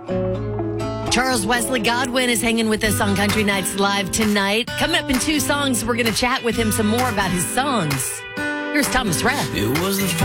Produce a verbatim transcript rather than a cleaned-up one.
Charles Wesley Godwin is hanging with us on Country Nights Live tonight. Coming up in two songs, we're going to chat with him some more about his songs. Here's Thomas Rhett. It was the